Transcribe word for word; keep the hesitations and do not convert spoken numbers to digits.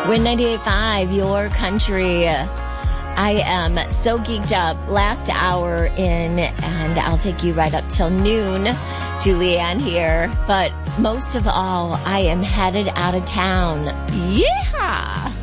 Win ninety-eight point five, your country. I am so geeked up. Last hour in, and I'll take you right up till noon. Julianne here. But most of all, I am headed out of town. Yeah!